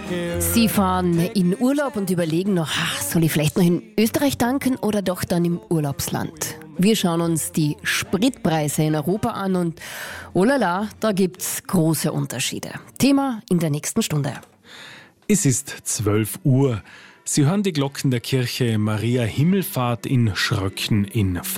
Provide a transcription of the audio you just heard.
Sie fahren in Urlaub und überlegen noch, soll ich vielleicht noch in Österreich tanken oder doch dann im Urlaubsland? Wir schauen uns die Spritpreise in Europa an und oh la la, da gibt's große Unterschiede. Thema in der nächsten Stunde. Es ist 12 Uhr. Sie hören die Glocken der Kirche Maria Himmelfahrt in Schröcken in